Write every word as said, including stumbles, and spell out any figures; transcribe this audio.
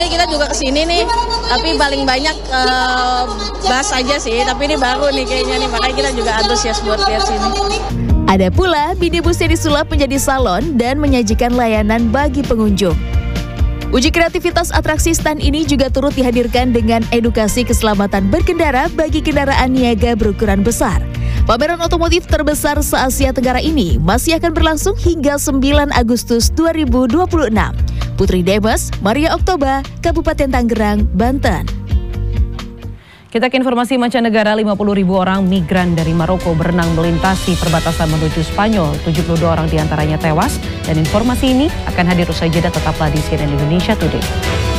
Kita juga kesini nih, tapi paling banyak uh, bus aja sih, tapi ini baru nih kayaknya nih, makanya kita juga antusias buat lihat sini. Ada pula minibus yang disulap menjadi salon dan menyajikan layanan bagi pengunjung. Uji kreativitas atraksi stand ini juga turut dihadirkan dengan edukasi keselamatan berkendara bagi kendaraan niaga berukuran besar. Pameran otomotif terbesar se-Asia Tenggara ini masih akan berlangsung hingga sembilan Agustus dua ribu dua puluh enam. Putri Demes, Maria Oktober, Kabupaten Tangerang, Banten. Kita ke informasi mancanegara. Lima puluh ribu orang migran dari Maroko berenang melintasi perbatasan menuju Spanyol. tujuh puluh dua orang diantaranya tewas. Dan informasi ini akan hadir usai jeda, tetaplah di C N N Indonesia Today.